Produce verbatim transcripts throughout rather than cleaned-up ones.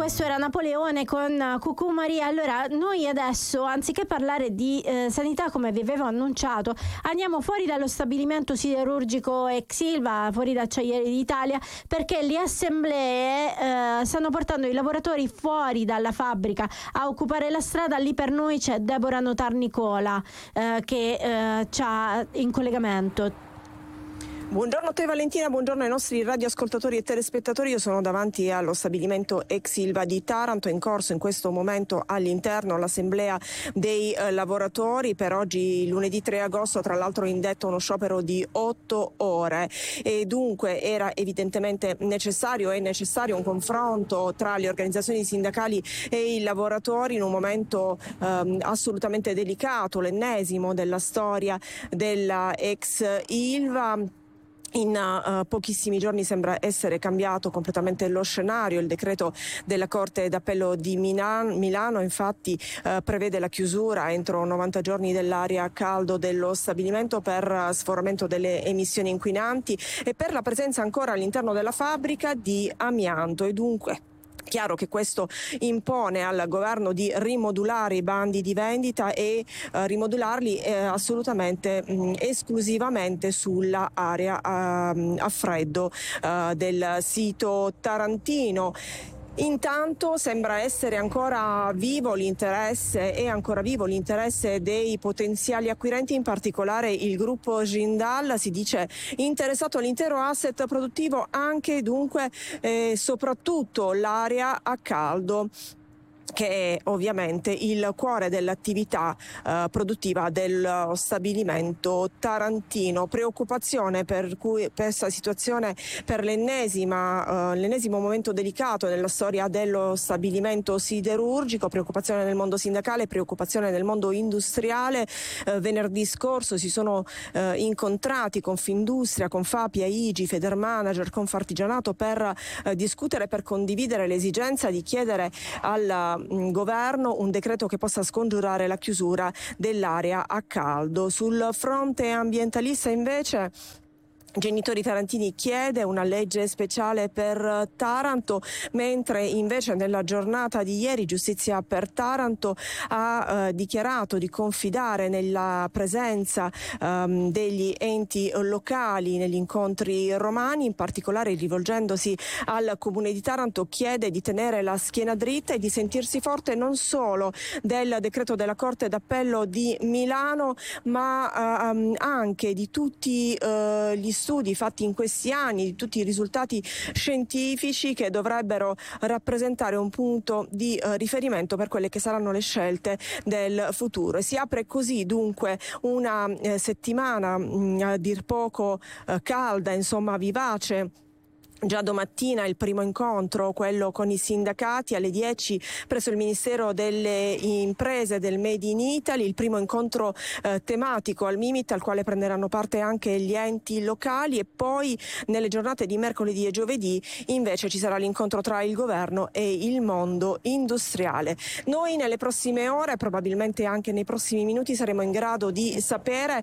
questo era Napoleone con Cucumari. Allora, noi adesso, anziché parlare di eh, sanità come vi avevo annunciato, andiamo fuori dallo stabilimento siderurgico ex Ilva, fuori da Acciaieri d'Italia, perché le assemblee eh, stanno portando i lavoratori fuori dalla fabbrica a occupare la strada. Lì per noi c'è Deborah Notar Nicola eh, che eh, c'ha in collegamento. Buongiorno a te Valentina, buongiorno ai nostri radioascoltatori e telespettatori. Io sono davanti allo stabilimento ex Ilva di Taranto, in corso in questo momento all'interno l'assemblea dei eh, lavoratori. Per oggi lunedì tre agosto tra l'altro indetto uno sciopero di otto ore e dunque era evidentemente necessario e necessario un confronto tra le organizzazioni sindacali e i lavoratori in un momento ehm, assolutamente delicato, l'ennesimo della storia della ex Ilva. In uh, pochissimi giorni sembra essere cambiato completamente lo scenario. Il decreto della Corte d'Appello di Milan- Milano infatti uh, prevede la chiusura entro novanta giorni dell'area a caldo dello stabilimento per uh, sforamento delle emissioni inquinanti e per la presenza ancora all'interno della fabbrica di amianto, e dunque chiaro che questo impone al governo di rimodulare i bandi di vendita e eh, rimodularli eh, assolutamente mh, esclusivamente sulla area a, a freddo eh, del sito tarantino. Intanto sembra essere ancora vivo l'interesse e ancora vivo l'interesse dei potenziali acquirenti, in particolare il gruppo Jindal si dice interessato all'intero asset produttivo, anche dunque eh, soprattutto l'area a caldo, che è ovviamente il cuore dell'attività eh, produttiva dello stabilimento tarantino. Preoccupazione per cui per questa situazione, per l'ennesima eh, l'ennesimo momento delicato nella storia dello stabilimento siderurgico, preoccupazione nel mondo sindacale, preoccupazione nel mondo industriale. Eh, venerdì scorso si sono eh, incontrati Confindustria, Confapia, I G I, Federmanager, Confartigianato per eh, discutere, per condividere l'esigenza di chiedere al governo un decreto che possa scongiurare la chiusura dell'area a caldo. Sul fronte ambientalista invece Genitori Tarantini chiede una legge speciale per Taranto, mentre invece nella giornata di ieri Giustizia per Taranto ha eh, dichiarato di confidare nella presenza ehm, degli enti locali negli incontri romani. In particolare, rivolgendosi al Comune di Taranto, chiede di tenere la schiena dritta e di sentirsi forte non solo del decreto della Corte d'Appello di Milano, ma ehm, anche di tutti eh, gli studi fatti in questi anni, di tutti i risultati scientifici che dovrebbero rappresentare un punto di eh, riferimento per quelle che saranno le scelte del futuro. E si apre così dunque una eh, settimana mh, a dir poco eh, calda, insomma vivace. Già domattina il primo incontro, quello con i sindacati, alle dieci presso il Ministero delle Imprese del Made in Italy, il primo incontro eh, tematico al Mimit, al quale prenderanno parte anche gli enti locali, e poi nelle giornate di mercoledì e giovedì invece ci sarà l'incontro tra il governo e il mondo industriale. Noi nelle prossime ore, probabilmente anche nei prossimi minuti, saremo in grado di sapere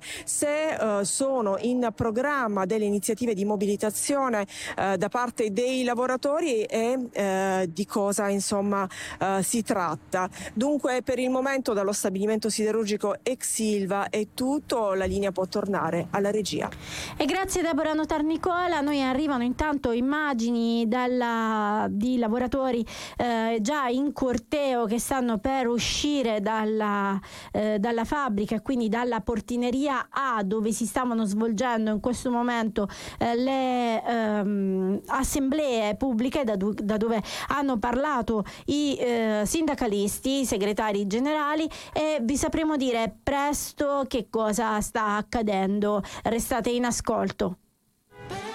se eh, sono in programma delle iniziative di mobilitazione eh, da parte dei lavoratori e eh, di cosa insomma eh, si tratta. Dunque per il momento dallo stabilimento siderurgico ex Ilva è tutto, la linea può tornare alla regia. E grazie Deborah Notar Nicola. Noi arrivano intanto immagini dalla, di lavoratori eh, già in corteo che stanno per uscire dalla, eh, dalla fabbrica e quindi dalla portineria A, dove si stavano svolgendo in questo momento eh, le ehm, assemblee pubbliche da, du- da dove hanno parlato i eh, sindacalisti, i segretari generali, e vi sapremo dire presto che cosa sta accadendo. Restate in ascolto.